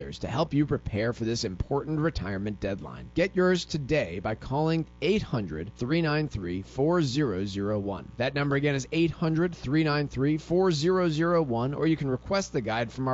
advisors to help you prepare for this important retirement deadline. Get yours today by calling 800-393-4001. That number again is 800-393-4001, or you can request the guide from our